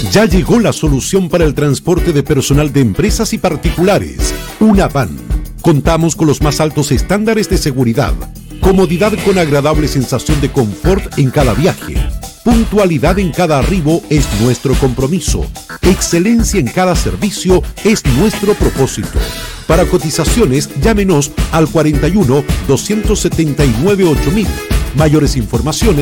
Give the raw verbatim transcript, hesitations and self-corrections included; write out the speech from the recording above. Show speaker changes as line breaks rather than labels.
Ya llegó la solución para el transporte de personal de empresas y particulares. Una van. Contamos con los más altos estándares de seguridad, comodidad con agradable sensación de confort en cada viaje. Puntualidad en cada arribo es nuestro compromiso. Excelencia en cada servicio es nuestro propósito. Para cotizaciones, llámenos al cuarenta y uno, doscientos setenta y nueve, ocho mil. Mayores informaciones